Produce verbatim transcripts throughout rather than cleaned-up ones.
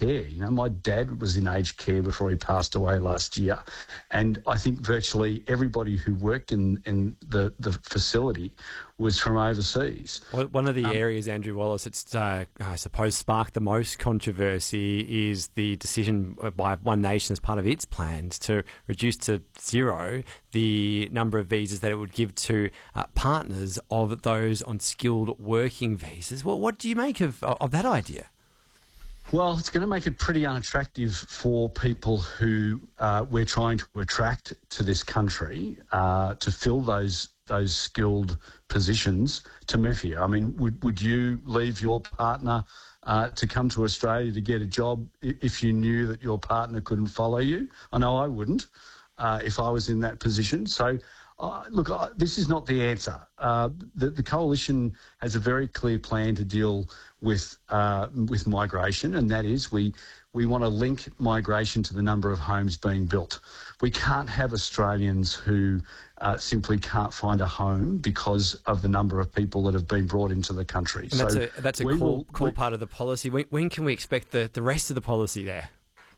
care. You know, my dad was in aged care before he passed away last year. And I think virtually everybody who worked in, in the, the facility was from overseas. Well, one of the um, areas, Andrew Wallace, it's, uh, I suppose, sparked the most controversy is the decision by One Nation as part of its plans to reduce to zero the number of visas that it would give to uh, partners of those on skilled working visas. Well, what do you make of, of that idea? Well, it's going to make it pretty unattractive for people who uh, we're trying to attract to this country uh, to fill those those skilled positions to move here. I mean, would would you leave your partner uh, to come to Australia to get a job if you knew that your partner couldn't follow you? I know I wouldn't uh, if I was in that position. So, uh, look, uh, this is not the answer. Uh, the, the coalition has a very clear plan to deal with uh, with migration, and that is we we want to link migration to the number of homes being built. We can't have Australians who uh, simply can't find a home because of the number of people that have been brought into the country. And that's so a, that's a core, core, core part of the policy. When, when can we expect the, the rest of the policy there?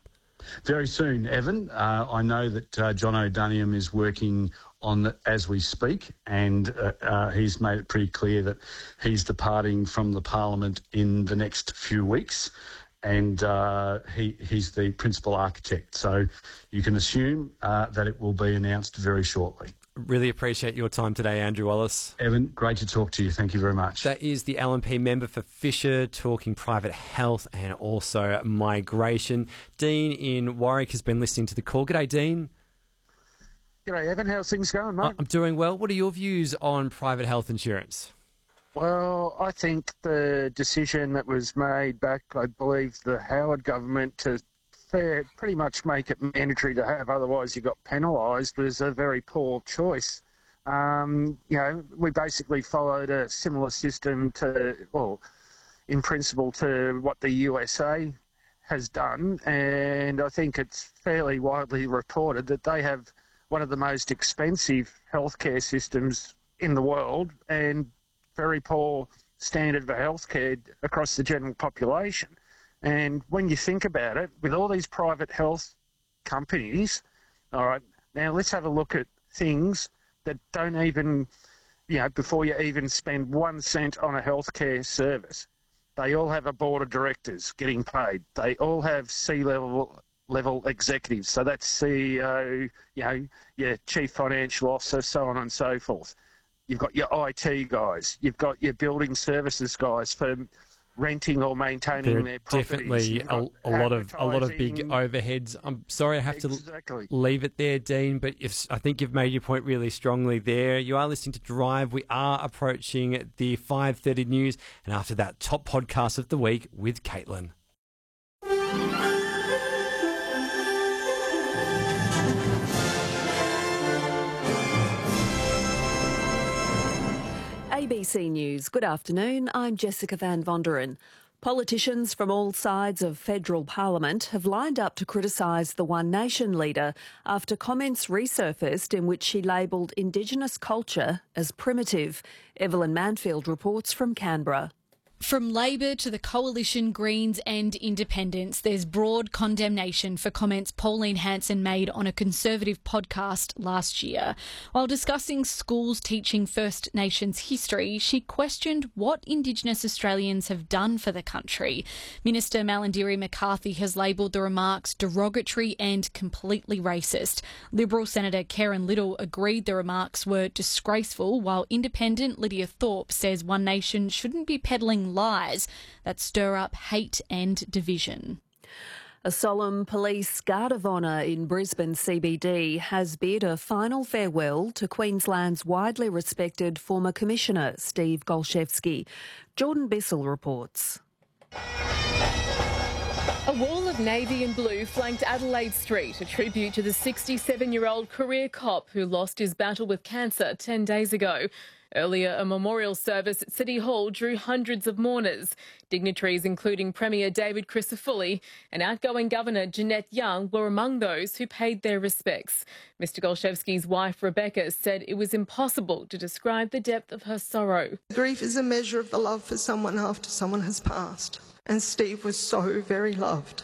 Very soon, Evan. Uh, I know that uh, John O'Doniam is working on it as we speak, and uh, uh, he's made it pretty clear that he's departing from the Parliament in the next few weeks, and uh, he, he's the principal architect. So you can assume uh, that it will be announced very shortly. Really appreciate your time today, Andrew Wallace. Evan, great to talk to you. Thank you very much. That is the L N P member for Fisher, talking private health and also migration. Dean in Warwick has been listening to the call. G'day, Dean. G'day, Evan. How's things going, mate? I'm doing well. What are your views on private health insurance? Well, I think the decision that was made back, I believe, the Howard government to fair, pretty much make it mandatory to have, otherwise you got penalised, was a very poor choice. Um, you know, we basically followed a similar system to, well, in principle to what the U S A has done, and I think it's fairly widely reported that they have one of the most expensive healthcare systems in the world and very poor standard for healthcare across the general population. And when you think about it, with all these private health companies, all right, now let's have a look at things that don't even, you know, before you even spend one cent on a healthcare service, they all have a board of directors getting paid. They all have C-level level executives. So that's C E O, you know, your chief financial officer, so on and so forth. You've got your I T guys. You've got your building services guys for renting or maintaining there their properties. Definitely a, a lot of a lot of big overheads. I'm sorry I have exactly. to leave it there, Dean, but if, I think you've made your point really strongly there. You are listening to Drive. We are approaching the five thirty news, and after that, top podcast of the week with Caitlin. A B C News. Good afternoon. I'm Jessica Van Vonderen. Politicians from all sides of federal parliament have lined up to criticise the One Nation leader after comments resurfaced in which she labelled Indigenous culture as primitive. Evelyn Manfield reports from Canberra. From Labor to the Coalition, Greens and Independents, there's broad condemnation for comments Pauline Hanson made on a Conservative podcast last year. While discussing schools teaching First Nations history, she questioned what Indigenous Australians have done for the country. Minister Malarndirri McCarthy has labelled the remarks derogatory and completely racist. Liberal Senator Karen Little agreed the remarks were disgraceful, while Independent Lydia Thorpe says One Nation shouldn't be peddling lies that stir up hate and division. A solemn police guard of honour in Brisbane C B D has bid a final farewell to Queensland's widely respected former Commissioner Steve Golchevsky. Jordan Bissell reports. A wall of navy and blue flanked Adelaide Street, a tribute to the sixty-seven-year-old career cop who lost his battle with cancer ten days ago. Earlier, a memorial service at City Hall drew hundreds of mourners. Dignitaries including Premier David Crisafulli and outgoing Governor Jeanette Young were among those who paid their respects. Mister Golchevsky's wife, Rebecca, said it was impossible to describe the depth of her sorrow. Grief is a measure of the love for someone after someone has passed. And Steve was so very loved.